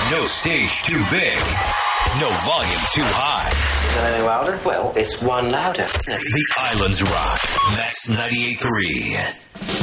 No stage too big. No volume too high. Is that any louder? Well, it's one louder. The Islands Rock. Max 98.3.